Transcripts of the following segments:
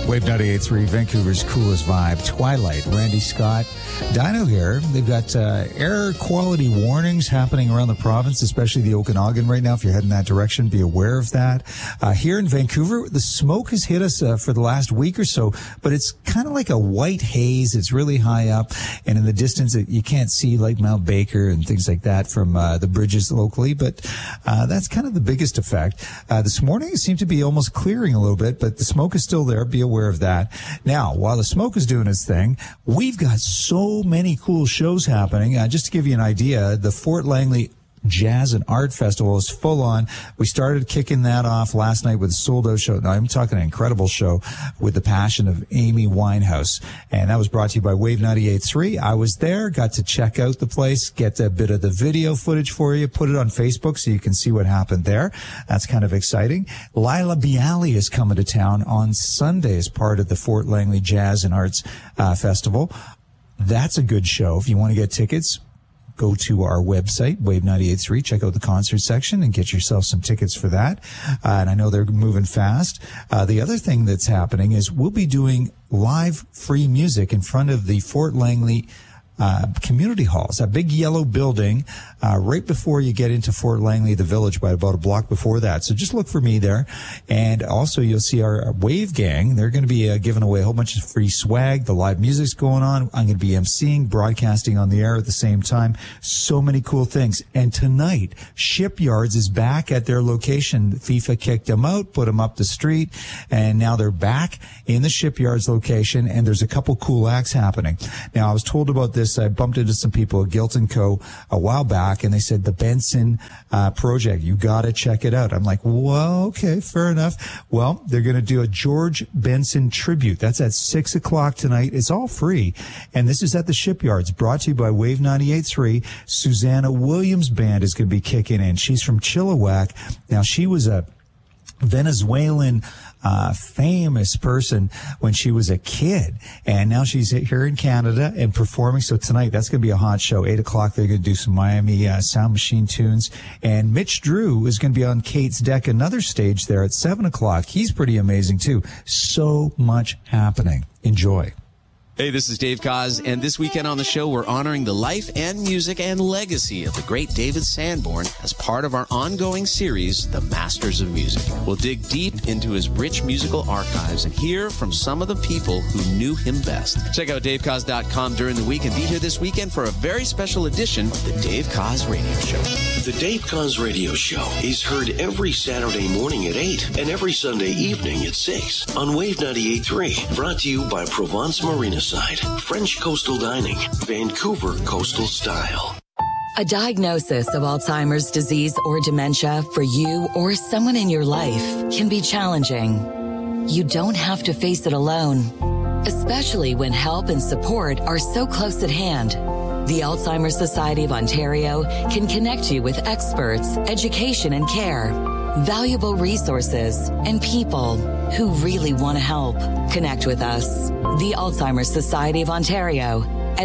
Wave 98.3, Vancouver's coolest vibe. Twilight, Randy Scott, Dino here. They've got air quality warnings happening around the province, especially the Okanagan right now. If you're heading that direction, be aware of that. Here in Vancouver, the smoke has hit us for the last week or so, but it's kind of like a white haze. It's really high up, and in the distance, you can't see like Mount Baker and things like that from the bridges locally, but that's kind of the biggest effect. This morning, it seemed to be almost clearing a little bit, but the smoke is still there. Be aware of that. Now, while the smoke is doing its thing, we've got so many cool shows happening. Just to give you an idea, the Fort Langley Jazz and Art Festival is full on. We started kicking that off last night with a sold-out show. Now, I'm talking an incredible show with the passion of Amy Winehouse. And that was brought to you by Wave 98.3. I was there, got to check out the place, get a bit of the video footage for you, put it on Facebook so you can see what happened there. That's kind of exciting. Lila Bialy is coming to town on Sunday as part of the Fort Langley Jazz and Arts Festival. That's a good show. If you want to get tickets, go to our website, Wave 98.3, check out the concert section and get yourself some tickets for that. And I know they're moving fast. The other thing that's happening is we'll be doing live free music in front of the Fort Langley community halls, that big yellow building right before you get into Fort Langley, the village, by about a block before that. So just look for me there. And also you'll see our Wave Gang. They're going to be giving away a whole bunch of free swag. The live music's going on. I'm going to be emceeing, broadcasting on the air at the same time. So many cool things. And tonight, Shipyards is back at their location. FIFA kicked them out, put them up the street, and now they're back in the Shipyards location, and there's a couple cool acts happening. Now, I was told about this. I bumped into some people at Gilt & Co. a while back, and they said the Benson project, you got to check it out. I'm like, well, okay, fair enough. Well, they're going to do a George Benson tribute. That's at 6 o'clock tonight. It's all free, and this is at the Shipyards, brought to you by Wave 98.3. Susanna Williams Band is going to be kicking in. She's from Chilliwack. Now, she was a Venezuelan famous person when she was a kid, and now she's here in Canada and performing. So tonight, that's going to be a hot show. 8 o'clock, they're going to do some Miami Sound Machine tunes, and Mitch Drew is going to be on Kate's deck, another stage there at 7 o'clock. He's pretty amazing too. So much happening. Enjoy. Hey, this is Dave Koz, and this weekend on the show, we're honoring the life and music and legacy of the great David Sanborn as part of our ongoing series, The Masters of Music. We'll dig deep into his rich musical archives and hear from some of the people who knew him best. Check out DaveKoz.com during the week and be here this weekend for a very special edition of the Dave Koz Radio Show. The Dave Koz Radio Show is heard every Saturday morning at 8 and every Sunday evening at 6 on Wave 98.3. Brought to you by Provence Marina Side, French Coastal Dining, Vancouver Coastal Style. A diagnosis of Alzheimer's disease or dementia for you or someone in your life can be challenging. You don't have to face it alone, especially when help and support are so close at hand. The Alzheimer's Society of Ontario can connect you with experts, education and care, valuable resources, and people who really want to help. Connect with us, the Alzheimer's Society of Ontario, at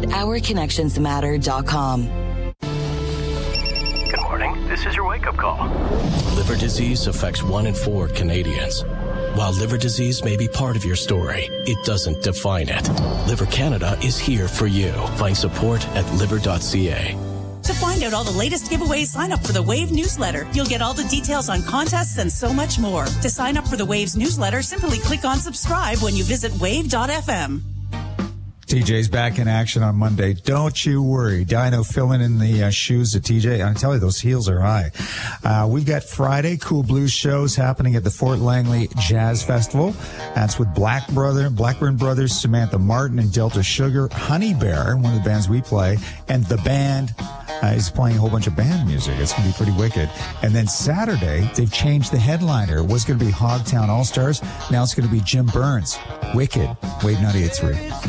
ourconnectionsmatter.com. Good morning. This is your wake-up call. Liver disease affects 1 in 4 Canadians. While liver disease may be part of your story, it doesn't define it. Liver Canada is here for you. Find support at liver.ca. To find out all the latest giveaways, sign up for the Wave newsletter. You'll get all the details on contests and so much more. To sign up for the Wave's newsletter, simply click on subscribe when you visit wave.fm. TJ's back in action on Monday. Don't you worry. Dino filling in the shoes of TJ. I tell you, those heels are high. We've got Friday cool blues shows happening at the Fort Langley Jazz Festival. That's with Blackburn Brothers, Samantha Martin, and Delta Sugar. Honey Bear, one of the bands we play, and the band is playing a whole bunch of band music. It's going to be pretty wicked. And then Saturday, they've changed the headliner. It was going to be Hogtown All-Stars. Now it's going to be Jim Burns. Wicked. Wave 98.3.